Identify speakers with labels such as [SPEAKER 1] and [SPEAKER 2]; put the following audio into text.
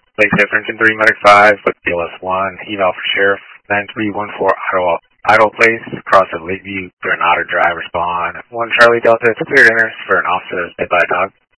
[SPEAKER 1] Lakeside Franklin 3, Medic 5, with BLS 1, eval for Sheriff 9314 Idle Place, across at Lakeview, Granada Drive, respond. 1 Charlie Delta, it's clear enters for an officer dead by a dog.